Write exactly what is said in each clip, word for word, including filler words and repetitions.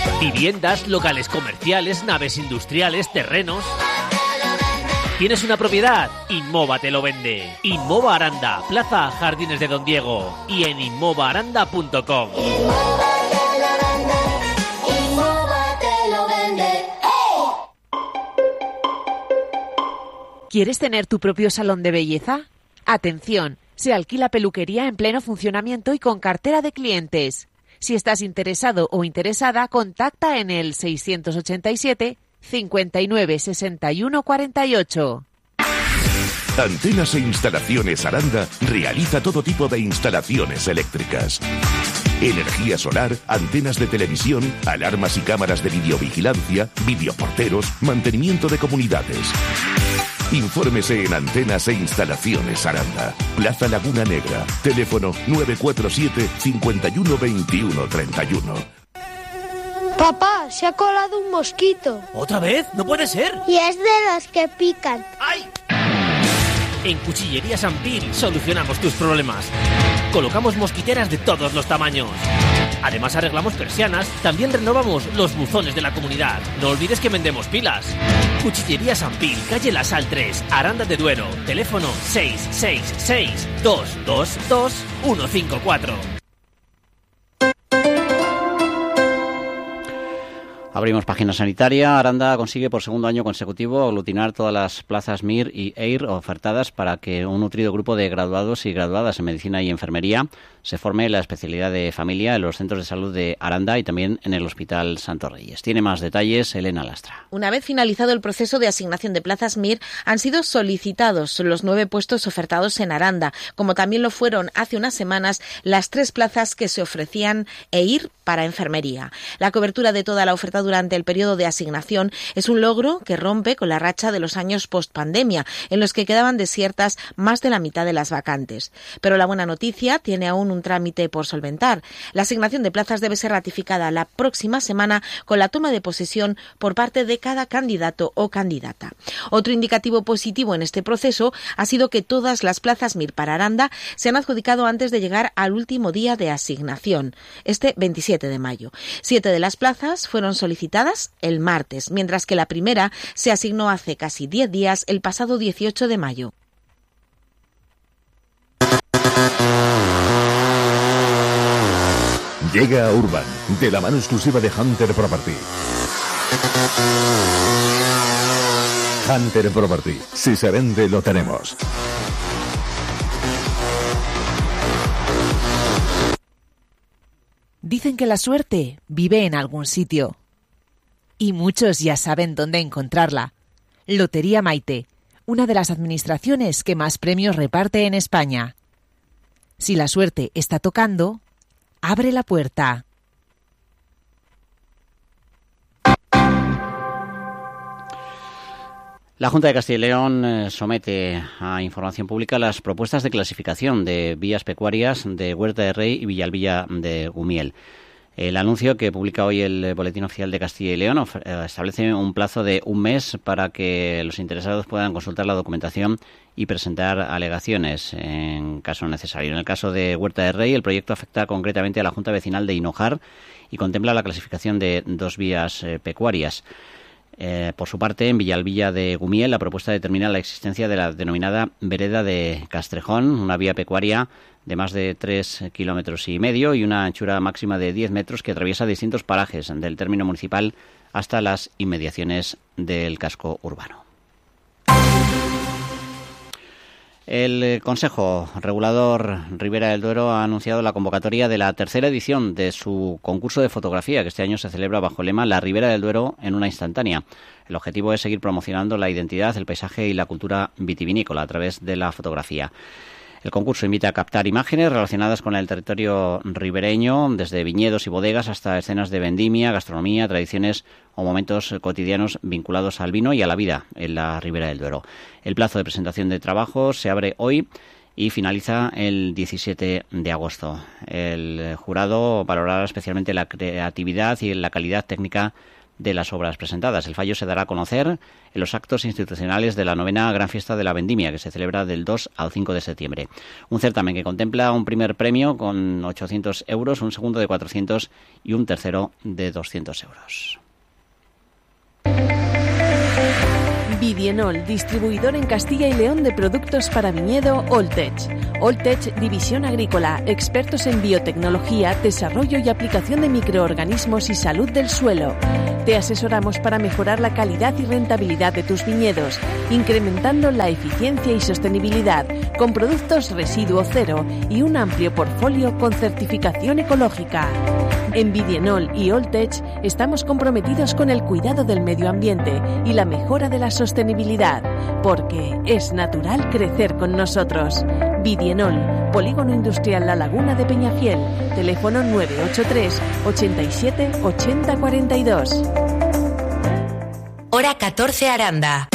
Viviendas, locales comerciales, naves industriales, terrenos. ¿Tienes una propiedad? Inmova te lo vende. Inmova Aranda, Plaza Jardines de Don Diego y en inmova aranda punto com. ¿Quieres tener tu propio salón de belleza? Atención, se alquila peluquería en pleno funcionamiento y con cartera de clientes. Si estás interesado o interesada, contacta en el seiscientos ochenta y siete, cincuenta y nueve, sesenta y uno, cuarenta y ocho. Antenas e Instalaciones Aranda realiza todo tipo de instalaciones eléctricas. Energía solar, antenas de televisión, alarmas y cámaras de videovigilancia, videoporteros, mantenimiento de comunidades. Infórmese en Antenas e Instalaciones Aranda, Plaza Laguna Negra, teléfono nueve cuatro siete, cincuenta y uno, veintiuno, treinta y uno. Papá, se ha colado un mosquito. ¿Otra vez? ¡No puede ser! Y es de los que pican. ¡Ay! En Cuchillería San Pil solucionamos tus problemas. Colocamos mosquiteras de todos los tamaños. Además arreglamos persianas, también renovamos los buzones de la comunidad. No olvides que vendemos pilas. Cuchillería San Pil, calle La Sal tres, Aranda de Duero. Teléfono seis seis seis, dos dos dos, uno cinco cuatro. Abrimos página sanitaria. Aranda consigue por segundo año consecutivo aglutinar todas las plazas M I R y E I R ofertadas para que un nutrido grupo de graduados y graduadas en medicina y enfermería se forme en la especialidad de familia en los centros de salud de Aranda y también en el Hospital Santos Reyes. Tiene más detalles Elena Lastra. Una vez finalizado el proceso de asignación de plazas M I R, han sido solicitados los nueve puestos ofertados en Aranda, como también lo fueron hace unas semanas las tres plazas que se ofrecían E I R para enfermería. La cobertura de toda la oferta durante el periodo de asignación es un logro que rompe con la racha de los años post-pandemia, en los que quedaban desiertas más de la mitad de las vacantes. Pero la buena noticia tiene aún un trámite por solventar. La asignación de plazas debe ser ratificada la próxima semana con la toma de posesión por parte de cada candidato o candidata. Otro indicativo positivo en este proceso ha sido que todas las plazas M I R para Aranda se han adjudicado antes de llegar al último día de asignación, este veintisiete de mayo. Siete de las plazas fueron solicitadas el martes, mientras que la primera se asignó hace casi diez días, el pasado dieciocho de mayo. Llega a Urban, de la mano exclusiva de Hunter Property. Hunter Property. Si se vende, lo tenemos. Dicen que la suerte vive en algún sitio. Y muchos ya saben dónde encontrarla. Lotería Maite, una de las administraciones que más premios reparte en España. Si la suerte está tocando, abre la puerta. La Junta de Castilla y León eh, somete a información pública las propuestas de clasificación de vías pecuarias de Huerta de Rey y Villalbilla de Gumiel. El anuncio que publica hoy el Boletín Oficial de Castilla y León establece un plazo de un mes para que los interesados puedan consultar la documentación y presentar alegaciones en caso necesario. En el caso de Huerta de Rey, el proyecto afecta concretamente a la Junta Vecinal de Hinojar y contempla la clasificación de dos vías eh, pecuarias. Eh, por su parte, en Villalbilla de Gumiel, la propuesta determina la existencia de la denominada Vereda de Castrejón, una vía pecuaria de más de tres kilómetros y medio y una anchura máxima de diez metros que atraviesa distintos parajes del término municipal hasta las inmediaciones del casco urbano. El Consejo Regulador Ribera del Duero ha anunciado la convocatoria de la tercera edición de su concurso de fotografía, que este año se celebra bajo el lema La Ribera del Duero en una instantánea. El objetivo es seguir promocionando la identidad, el paisaje y la cultura vitivinícola a través de la fotografía. El concurso invita a captar imágenes relacionadas con el territorio ribereño, desde viñedos y bodegas hasta escenas de vendimia, gastronomía, tradiciones o momentos cotidianos vinculados al vino y a la vida en la Ribera del Duero. El plazo de presentación de trabajos se abre hoy y finaliza el diecisiete de agosto. El jurado valorará especialmente la creatividad y la calidad técnica de las obras presentadas. El fallo se dará a conocer en los actos institucionales de la novena Gran Fiesta de la Vendimia, que se celebra del dos al cinco de septiembre. Un certamen que contempla un primer premio con ochocientos euros, un segundo de cuatrocientos y un tercero de doscientos euros. Vidienol, distribuidor en Castilla y León de productos para viñedo Alltech. Alltech, división agrícola, expertos en biotecnología, desarrollo y aplicación de microorganismos y salud del suelo. Te asesoramos para mejorar la calidad y rentabilidad de tus viñedos, incrementando la eficiencia y sostenibilidad, con productos residuo cero y un amplio portfolio con certificación ecológica. En Vidienol y Alltech estamos comprometidos con el cuidado del medio ambiente y la mejora de la sostenibilidad, porque es natural crecer con nosotros. Vidienol, Polígono Industrial La Laguna de Peñafiel, teléfono nueve ocho tres, ochenta y siete, ochenta cuarenta y dos. Hora catorce Aranda.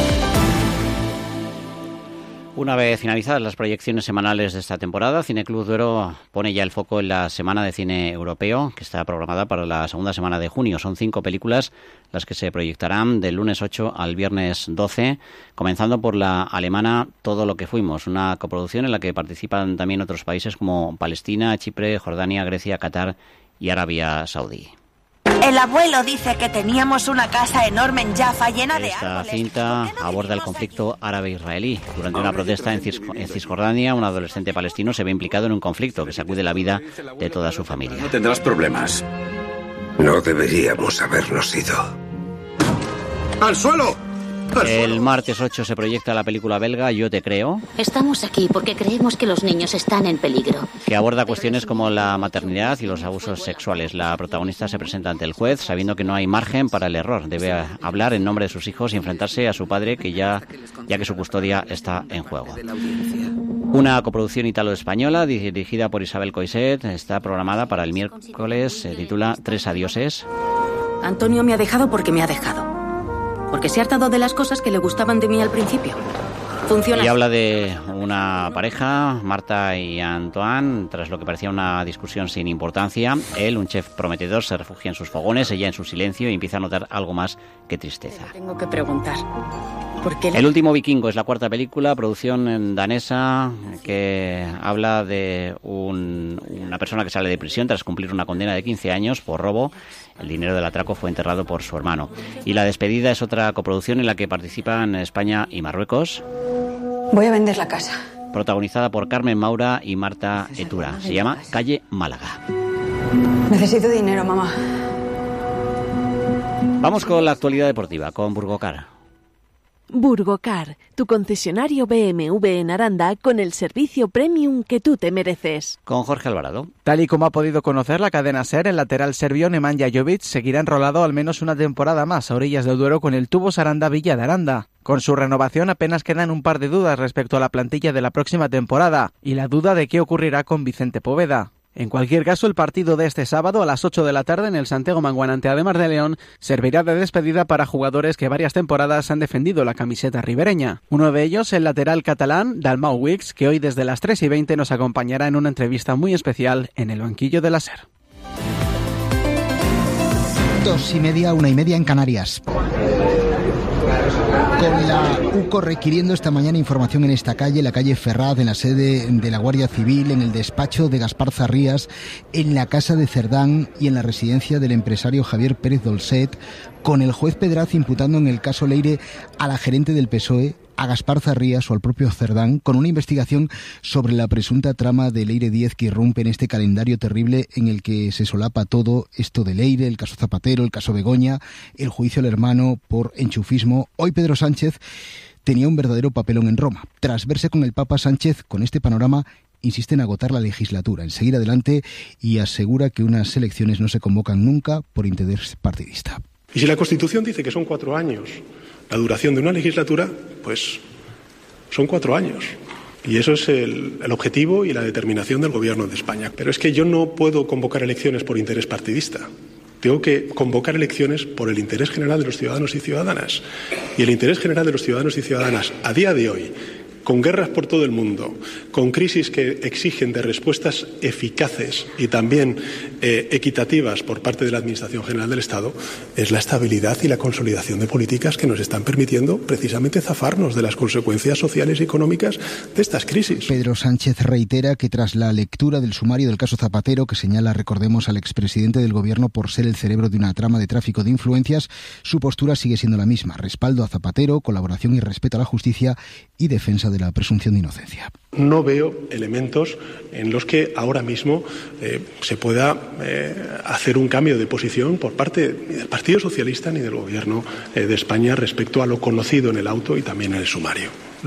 Una vez finalizadas las proyecciones semanales de esta temporada, Cineclub Duero pone ya el foco en la Semana de Cine Europeo, que está programada para la segunda semana de junio. Son cinco películas las que se proyectarán del lunes ocho al viernes doce, comenzando por la alemana Todo lo que fuimos, una coproducción en la que participan también otros países como Palestina, Chipre, Jordania, Grecia, Qatar y Arabia Saudí. El abuelo dice que teníamos una casa enorme en Jaffa llena de Esta árboles. cinta aborda el conflicto árabe-israelí. Durante una protesta en, Cis en Cisjordania, un adolescente palestino se ve implicado en un conflicto que sacude la vida de toda su familia. No tendrás problemas. No deberíamos habernos ido. ¡Al suelo! El martes ocho se proyecta la película belga Yo te creo. Estamos aquí porque creemos que los niños están en peligro. Que aborda cuestiones como la maternidad y los abusos sexuales. La protagonista se presenta ante el juez sabiendo que no hay margen para el error. Debe hablar en nombre de sus hijos y enfrentarse a su padre, que ya, ya que su custodia está en juego. Una coproducción italo-española dirigida por Isabel Coixet está programada para el miércoles. Se titula Tres adioses. Antonio me ha dejado porque me ha dejado. Porque se ha hartado de las cosas que le gustaban de mí al principio. Funciona. Y habla de una pareja, Marta y Antoine, tras lo que parecía una discusión sin importancia. Él, un chef prometedor, se refugia en sus fogones, ella en su silencio, y empieza a notar algo más que tristeza. Tengo que preguntar. ¿Por qué? El último vikingo es la cuarta película, producción danesa, que habla de un, una persona que sale de prisión tras cumplir una condena de quince años por robo. El dinero del atraco fue enterrado por su hermano. Y La despedida es otra coproducción en la que participan España y Marruecos. Voy a vender la casa. Protagonizada por Carmen Maura y Marta Etura. Se llama Calle Málaga. Necesito dinero, mamá. Vamos con la actualidad deportiva, con Burgocar. Burgocar, tu concesionario B M W en Aranda con el servicio premium que tú te mereces. Con Jorge Alvarado. Tal y como ha podido conocer la cadena SER, el lateral serbio Nemanja Jovic seguirá enrolado al menos una temporada más a orillas del Duero con el Tubos Aranda Villa de Aranda. Con su renovación apenas quedan un par de dudas respecto a la plantilla de la próxima temporada y la duda de qué ocurrirá con Vicente Poveda. En cualquier caso, el partido de este sábado a las ocho de la tarde en el Santiago Manguán ante Ademar de León servirá de despedida para jugadores que varias temporadas han defendido la camiseta ribereña. Uno de ellos, el lateral catalán Dalmau Wicks, que hoy desde las tres y veinte nos acompañará en una entrevista muy especial en el banquillo de la SER. Dos y media, una y media en Canarias. Con la UCO requiriendo esta mañana información en esta calle, la calle Ferraz, en la sede de la Guardia Civil, en el despacho de Gaspar Zarrías, en la casa de Cerdán y en la residencia del empresario Javier Pérez Dolcet, con el juez Pedraz imputando en el caso Leire a la gerente del P S O E, a Gaspar Zarrías o al propio Cerdán, con una investigación sobre la presunta trama de Leire Díez que irrumpe en este calendario terrible en el que se solapa todo esto de Leire, el caso Zapatero, el caso Begoña, el juicio al hermano por enchufismo. Hoy Pedro Sánchez tenía un verdadero papelón en Roma. Tras verse con el Papa, Sánchez, con este panorama, insiste en agotar la legislatura, en seguir adelante, y asegura que unas elecciones no se convocan nunca por interés partidista. Y si la Constitución dice que son cuatro años la duración de una legislatura, pues son cuatro años. Y eso es el, el objetivo y la determinación del Gobierno de España. Pero es que yo no puedo convocar elecciones por interés partidista. Tengo que convocar elecciones por el interés general de los ciudadanos y ciudadanas. Y el interés general de los ciudadanos y ciudadanas a día de hoy, con guerras por todo el mundo, con crisis que exigen de respuestas eficaces y también eh, equitativas por parte de la Administración General del Estado, es la estabilidad y la consolidación de políticas que nos están permitiendo precisamente zafarnos de las consecuencias sociales y económicas de estas crisis. Pedro Sánchez reitera que tras la lectura del sumario del caso Zapatero, que señala, recordemos, al expresidente del Gobierno por ser el cerebro de una trama de tráfico de influencias, su postura sigue siendo la misma: respaldo a Zapatero, colaboración y respeto a la justicia y defensa de la presunción de inocencia. No veo elementos en los que ahora mismo eh, se pueda eh, hacer un cambio de posición por parte ni del Partido Socialista ni del Gobierno eh, de España respecto a lo conocido en el auto y también en el sumario.